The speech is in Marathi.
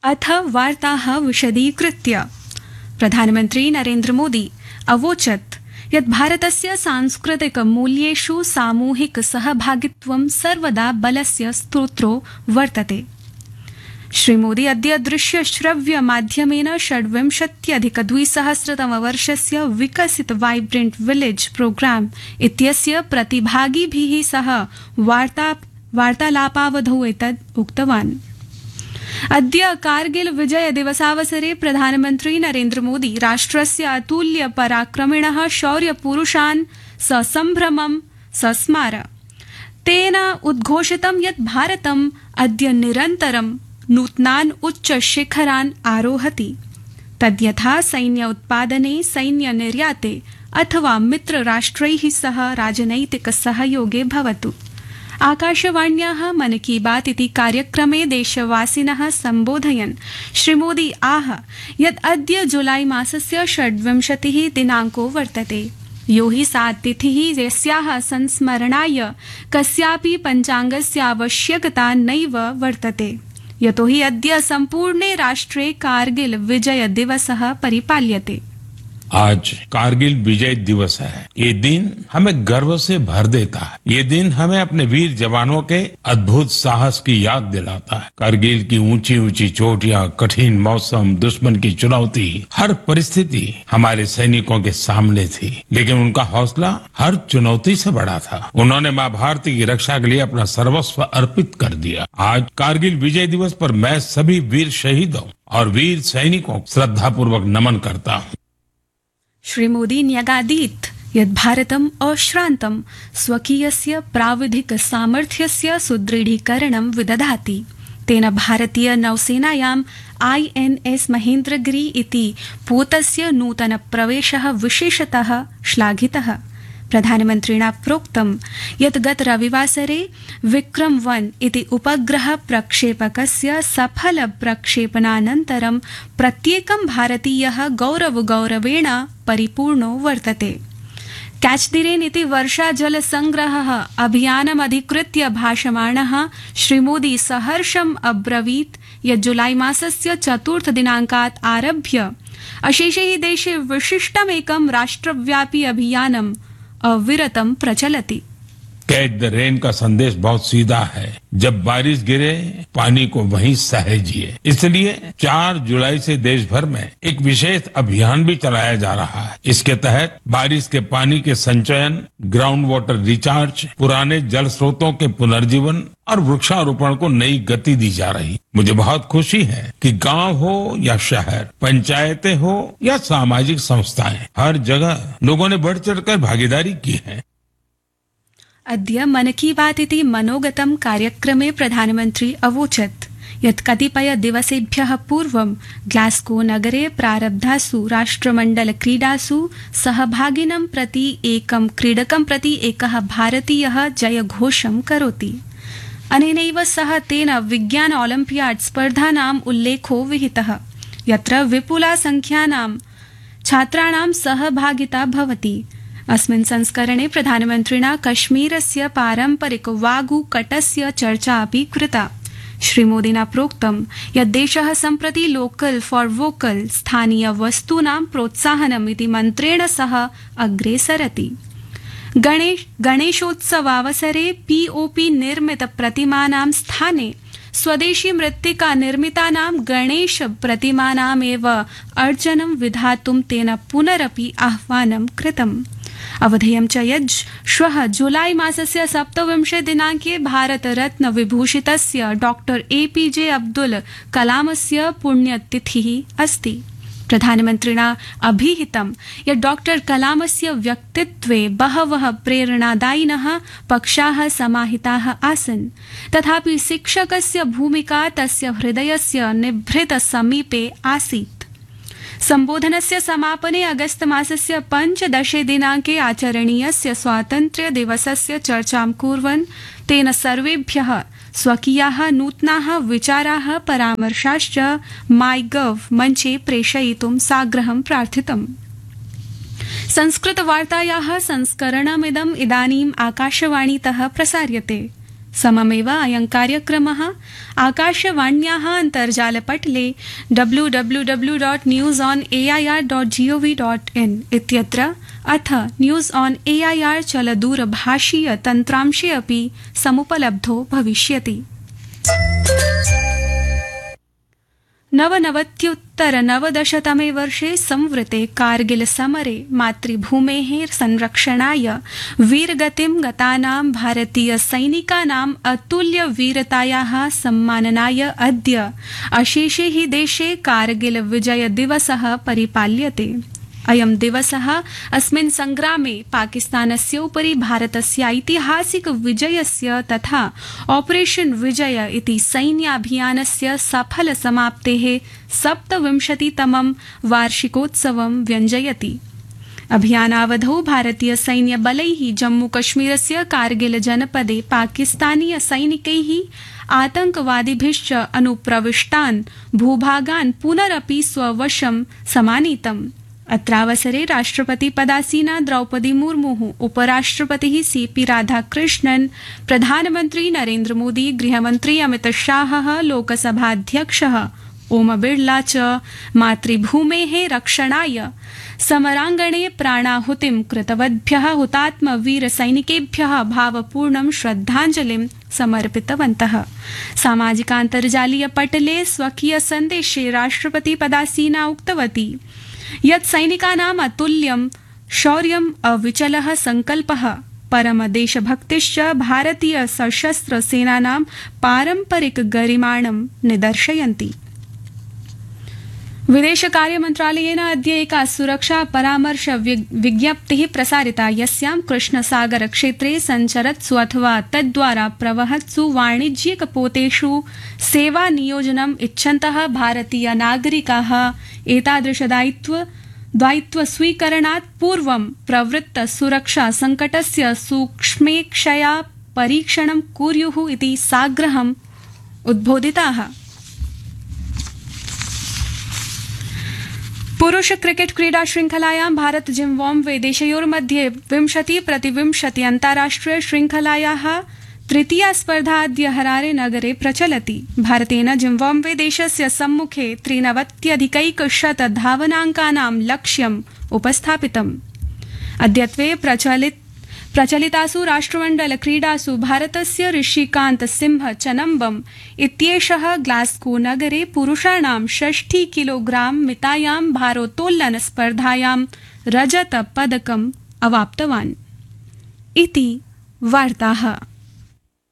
अथ वार्ताः विशदीकृत्य प्रधानमन्त्री नरेन्द्र मोदी अवोचत् यत् भारतस्य सांस्कृतिक मूल्येषु सामूहिक सहभागित्वं सर्वदा बलस्य स्रोतो वर्तते। श्रीमोदी अद्य दृश्य श्रव्य माध्यमेन 26-अधिक-2000 विकसित वाइब्रेंट विलेज प्रोग्राम इत्यस्य प्रतिभागिभिः सह वार्तालापावधौ एतत् उक्तवान्। अद्य कारगिल विजय दिवसावसरे प्रधानमन्त्री नरेन्द्र मोदी राष्ट्रस्य अतुल्य पराक्रमिणः शौर्यपुरुषान् ससम्भ्रमं सस्मार। तेन उद्घोषितं यत् भारतम् अद्य निरन्तरं नूतनान् उच्च शिखरान् आरोहति, तद्यथा सैन्य उत्पादने, सैन्य निर्याते अथवा मित्रराष्ट्रैः सह राजनैतिक सहयोगे भवतु। आकाशवाण्याः मन की बात इति कार्यक्रमे देशवासिनः सम्बोधयन् श्रीमोदी आह यत् अद्य जुलाई मासस्य 26 दिनाङ्को वर्तते, यो हि सा तिथिः यस्याः संस्मरणाय कस्यापि पञ्चाङ्गस्य आवश्यकता नैव वर्तते, यतो हि अद्य सम्पूर्णे राष्ट्रे कारगिल विजय दिवसः परिपाल्यते। आज कारगिल विजय दिवस है। ये दिन हमें गर्व से भर देता है। ये दिन हमें अपने वीर जवानों के अद्भुत साहस की याद दिलाता है। कारगिल की ऊंची ऊंची चोटियां, कठिन मौसम, दुश्मन की चुनौती, हर परिस्थिति हमारे सैनिकों के सामने थी, लेकिन उनका हौसला हर चुनौती से बड़ा था। उन्होंने माँ भारती की रक्षा के लिए अपना सर्वस्व अर्पित कर दिया। आज कारगिल विजय दिवस पर मैं सभी वीर शहीदों और वीर सैनिकों को श्रद्धापूर्वक नमन करता हूँ। श्रीमोदी न्यगादीत् यत् भारतम् अश्रान्तं स्वकीयस्य प्राविधिक सामर्थ्यस्य सुदृढीकरणं विदधाति। तेन भारतीय नौसेनायाम् INS महेन्द्रगिरि इति पोतस्य नूतन प्रवेशः विशेषतः श्लाघितः। प्रधानमन्त्रिणा प्रोक्तं यत् गत रविवासरे विक्रम-1 इति उपग्रह प्रक्षेपकस्य सफल प्रक्षेपणानन्तरं प्रत्येकं भारतीयः गौरवेण परिपूर्णो वर्तते। कैच द रेन इति वर्षाजल संग्रहः अभियानमधिकृत्य भाषमाणः श्रीमोदी सहर्षम् अब्रवीत् यत् जुलाई मासस्य 4 दिनाङ्कात् आरभ्य अशेषे देशे विशिष्टमेकं राष्ट्रव्यापी अभियानम् अविरतं प्रचलति। कैच द रेन का संदेश बहुत सीधा है। जब बारिश गिरे, पानी को वहीं सहेजिए। इसलिए 4 जुलाई से देश भर में एक विशेष अभियान भी चलाया जा रहा है। इसके तहत बारिश के पानी के संचयन, ग्राउंड वाटर रिचार्ज, पुराने जल स्रोतों के पुनर्जीवन और वृक्षारोपण को नई गति दी जा रही। मुझे बहुत खुशी है कि गांव हो या शहर, पंचायतें हो या सामाजिक संस्थाएं, हर जगह लोगों ने बढ़ चढ़कर भागीदारी की है। अद्य मन की बात इति मनोगतं कार्यक्रमे प्रधानमन्त्री अवोचत् यत् कतिपय दिवसेभ्यः पूर्वं ग्लास्गो नगरे प्रारब्धासु राष्ट्रमण्डल क्रीडासु सहभागिनं प्रति एकं क्रीडकं प्रति एकः भारतीयः जयघोषं करोति। अनेनैव सह तेन विज्ञान ओलम्पियाड् स्पर्धानाम् उल्लेखो विहितः, यत्र विपुला संख्यानां छात्राणां सहभागिता भवति। अस्मिन् संस्करणे प्रधानमन्त्रिणा कश्मीरस्य पारम्परिक वागुकटस्य चर्चा अपि कृता। श्रीमोदिना प्रोक्तं यत् देशः सम्प्रति लोकल फॉर वोकल स्थानीय वस्तूनां प्रोत्साहनम् इति मन्त्रेण सह अग्रे सरति। गणेशोत्सवावसरे POP निर्मित प्रतिमानां स्थाने स्वदेशी मृत्तिका निर्मितानां गणेश प्रतिमानामेव अर्चनं विधातुं तेन पुनरपि आह्वानं कृतम्। अवधेयं च यत् श्वः जुलाई मासस्य 27 दिनाङ्के भारतरत्न विभूषितस्य डॉक्टर APJ अब्दुल कलामस्य पुण्यतिथिः अस्ति। प्रधानमन्त्रिणा अभिहितं यत् डॉक्टर कलामस्य व्यक्तित्वे बहवः प्रेरणादायिनः पक्षाः समाहिताः आसन्, तथापि शिक्षकस्य भूमिका तस्य हृदयस्य निभृत समीपे आसीत्। सम्बोधनस्य समापने अगस्त मासस्य 15 दिनाङ्के आचरणीयस्य स्वातन्त्र्य दिवसस्य चर्चां कुर्वन् तेन सर्वेभ्यः स्वकीयाः नूतनाः विचाराः परामर्शाश्च माइगव मञ्चे प्रेषयितुं साग्रहं प्रार्थितम्। संस्कृतवार्तायाः संस्करणमिदम् इदानीम् आकाशवाणीतः प्रसार्यते। सममेव अयं कार्यक्रमः आकाशवाण्याः अन्तर्जालपटले www.newsonair.gov.in इत्यत्र अथ न्यूज़ ऑन एआईआर चलदूरभाषीय तन्त्रांशे अपि समुपलब्धो भविष्यति। 99-तमे वर्षे संवृते कारगिल समरे मातृभूमेः संरक्षणाय वीरगतिं गतानां भारतीय सैनिकानाम् अतुल्य वीरतायाः सम्माननाय अद्य अशेषे हि देशे कारगिल विजय दिवसः परिपाल्यते। अयं दिवसः अस्मिन् संग्रामे पाकिस्तानस्य उपरि भारतस्य ऐतिहासिक विजयस्य तथा ऑपरेशन विजय इति सैन्याभियानस्य सफल समाप्तेः 27तमं वार्षिकोत्सवं व्यञ्जयति। अभियानावधौ भारतीय सैन्यबलैः जम्मूकश्मीरस्य कारगिल जनपदे पाकिस्तानीय सैनिकैः आतंकवादिभिश्च अनुप्रविष्टान् भूभागान् पुनरपि स्ववशं समानीतम्। अत्रावसरे राष्ट्रपति पदासीना द्रौपदी मुर्मुः, उपराष्ट्रपतिः सीपी राधाकृष्णन्, प्रधानमन्त्री नरेन्द्र मोदी, गृहमन्त्री अमित शाहः, लोकसभाध्यक्षः ओम बिड़ला च मातृभूमेः रक्षणाय समराङ्गणे प्राणाहुतिं कृतवद्भ्यः हुतात्म वीर सैनिकेभ्यः भावपूर्णं श्रद्धाञ्जलिं समर्पितवन्तः। सामाजिकान्तर्जालीय पटले स्वकीय सन्देशे राष्ट्रपति पदासीना उक्तवती यत् सैनिकानाम् अतुल्यं शौर्यम् अविचलः संकल्पः परम देशभक्तिश्च भारतीय सशस्त्र सेनानां पारम्परिक गरिमाणं निदर्शयन्ति। विदेश कार्य मन्त्रालयेन अद्य एका सुरक्षा परामर्श विज्ञप्तिः प्रसारिता यस्यां कृष्णसागर क्षेत्रे सञ्चरत्सु अथवा तद्वारा प्रवहत्सु वाणिज्यिक पोतेषु सेवा नियोजनम् इच्छन्तः भारतीय नागरिकाः एतादृश दायित्व स्वीकरणात् पूर्वं प्रवृत्त सुरक्षा संकटस्य सूक्ष्मेक्षया परीक्षणं कुर्युः इति साग्रहम् उद्बोधिताः। पुरुष क्रिकेट क्रीडा श्रृंखलायां भारत जिम्बाब्वे देशयोर्मध्ये 20-20 अन्ताराष्ट्रिय श्रृंखलायाः तृतीया स्पर्धा अद्य हरारे नगरे प्रचलति। भारतेन जिम्बाब्वे देशस्य सम्मुखे 93 धावनाङ्कानां लक्ष्यम् उपस्थापितम्। अद्यत्वे प्रचलितासु राष्ट्रमण्डल क्रीडासु भारतस्य ऋषिकान्त सिंह चनम्बम इत्येषः ग्लास्गो नगरे पुरुषाणां 60 किलोग्राम मितायां भारोत्तोलन स्पर्धायां रजत पदकम् अवाप्तवान्। इति वार्ताः।